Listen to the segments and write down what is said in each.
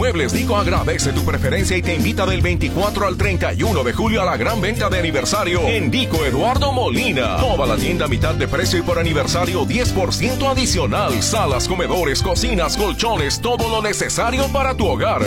Muebles Dico agradece tu preferencia y te invita del 24 al 31 de julio a la gran venta de aniversario en Dico Eduardo Molina. Toda la tienda a mitad de precio y por aniversario 10% adicional. Salas, comedores, cocinas, colchones, todo lo necesario para tu hogar.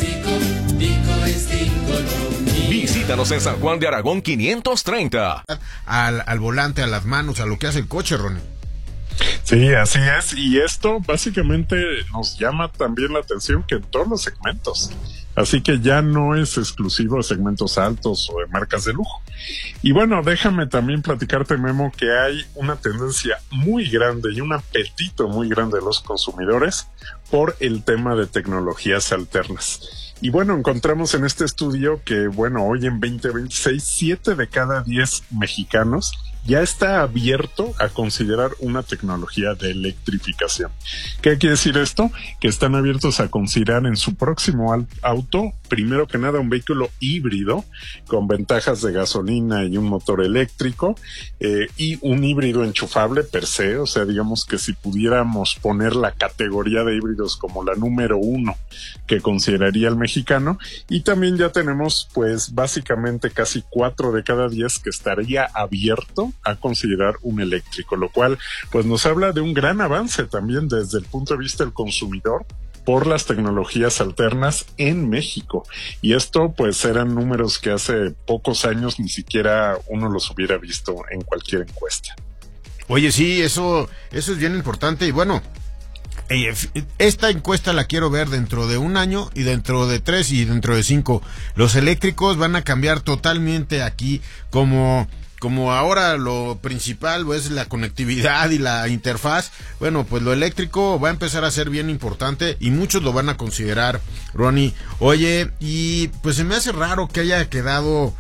Visítanos en San Juan de Aragón 530. Al volante, a las manos, a lo que hace el coche, Ronnie. Sí, así es, y esto básicamente nos llama también la atención que en todos los segmentos, así que ya no es exclusivo de segmentos altos o de marcas de lujo. Y bueno, déjame también platicarte, Memo, que hay una tendencia muy grande y un apetito muy grande de los consumidores por el tema de tecnologías alternas. Y bueno, encontramos en este estudio que, bueno, hoy en 2026, 7 de cada 10 mexicanos ya está abierto a considerar una tecnología de electrificación. ¿Qué quiere decir esto? Que están abiertos a considerar en su próximo auto, primero que nada, un vehículo híbrido con ventajas de gasolina y un motor eléctrico, y un híbrido enchufable per se. O sea, digamos que si pudiéramos poner la categoría de híbridos como la número 1 que consideraría el mexicano, y también ya tenemos pues básicamente casi 4 de cada 10 que estaría abierto a considerar un eléctrico, lo cual pues nos habla de un gran avance también desde el punto de vista del consumidor por las tecnologías alternas en México. Y esto pues eran números que hace pocos años ni siquiera uno los hubiera visto en cualquier encuesta. Oye, sí, eso es bien importante. Y bueno, esta encuesta la quiero ver dentro de un año y dentro de 3 y dentro de 5. Los eléctricos van a cambiar totalmente aquí, como ahora lo principal es la conectividad y la interfaz. Bueno, pues lo eléctrico va a empezar a ser bien importante y muchos lo van a considerar, Ronnie. Oye, y pues se me hace raro que haya quedado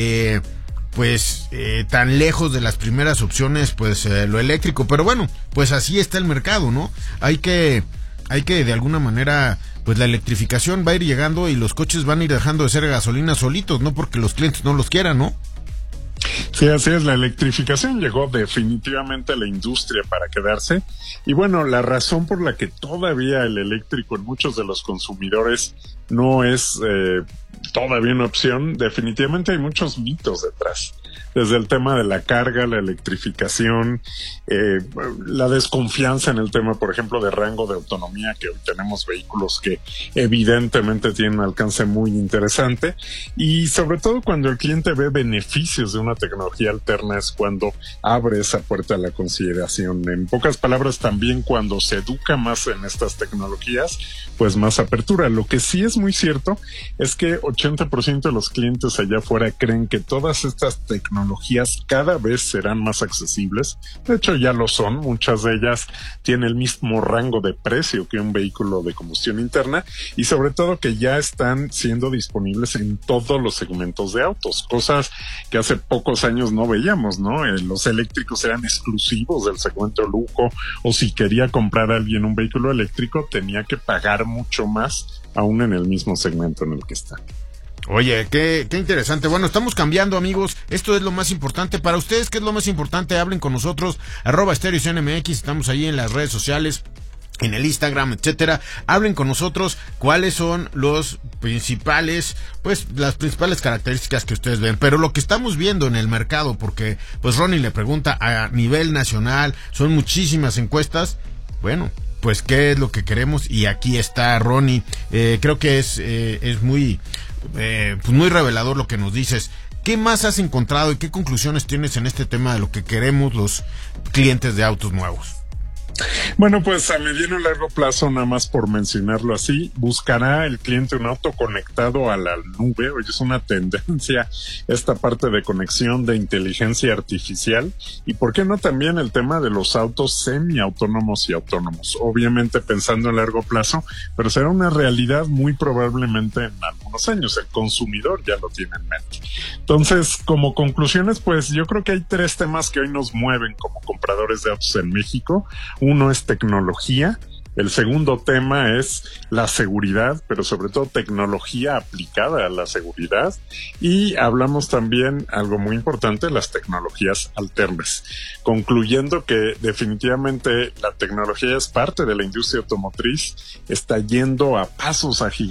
tan lejos de las primeras opciones, pues lo eléctrico, pero bueno, pues así está el mercado, ¿no? Hay que de alguna manera, pues la electrificación va a ir llegando y los coches van a ir dejando de ser gasolina solitos, no porque los clientes no los quieran, ¿no? Sí, así es, la electrificación llegó definitivamente a la industria para quedarse. Y bueno, la razón por la que todavía el eléctrico en muchos de los consumidores no es todavía una opción, definitivamente hay muchos mitos detrás. Desde el tema de la carga, la electrificación, la desconfianza en el tema, por ejemplo, de rango de autonomía, que hoy tenemos vehículos que evidentemente tienen un alcance muy interesante, y sobre todo cuando el cliente ve beneficios de una tecnología alterna es cuando abre esa puerta a la consideración. En pocas palabras, también cuando se educa más en estas tecnologías, pues más apertura. Lo que sí es muy cierto es que 80% de los clientes allá afuera creen que todas estas tecnologías cada vez serán más accesibles. De hecho, ya lo son. Muchas de ellas tienen el mismo rango de precio que un vehículo de combustión interna, y sobre todo que ya están siendo disponibles en todos los segmentos de autos, cosas que hace pocos años no veíamos, ¿no? Los eléctricos eran exclusivos del segmento lujo, o si quería comprar a alguien un vehículo eléctrico tenía que pagar mucho más, aún en el mismo segmento en el que está. Oye, qué interesante. Bueno, estamos cambiando, amigos. Esto es lo más importante. Para ustedes, ¿qué es lo más importante? Hablen con nosotros, @StereoCNMX. Estamos ahí en las redes sociales, en el Instagram, etcétera. Hablen con nosotros cuáles son los principales, pues las principales características que ustedes ven, pero lo que estamos viendo en el mercado, porque pues Ronnie le pregunta a nivel nacional, son muchísimas encuestas. Bueno, pues qué es lo que queremos, y aquí está Ronnie. Creo que es muy muy revelador lo que nos dices. ¿Qué más has encontrado y qué conclusiones tienes en este tema de lo que queremos los clientes de autos nuevos? Bueno, pues a mediano y largo plazo, nada más por mencionarlo así, buscará el cliente un auto conectado a la nube. Hoy es una tendencia esta parte de conexión de inteligencia artificial, y por qué no también el tema de los autos semiautónomos y autónomos, obviamente pensando en largo plazo, pero será una realidad muy probablemente en algunos años. El consumidor ya lo tiene en mente. Entonces, como conclusiones, pues yo creo que hay 3 temas que hoy nos mueven como compradores de autos en México. Uno es tecnología, el segundo tema es la seguridad, pero sobre todo tecnología aplicada a la seguridad, y hablamos también, algo muy importante, las tecnologías alternas, concluyendo que definitivamente la tecnología es parte de la industria automotriz, está yendo a pasos agigantados